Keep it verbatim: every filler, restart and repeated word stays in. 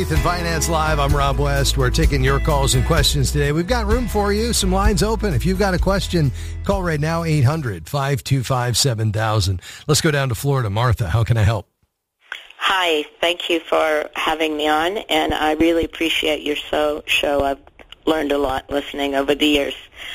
Faith and Finance Live. I'm Rob West. We're taking your calls and questions today. We've got room for you. Some lines open. If you've got a question, call right now, eight hundred, five two five, seven thousand. Let's go down to Florida. Martha, how can I help? Hi. Thank you for having me on, and I really appreciate your so show. I've learned a lot listening over the years.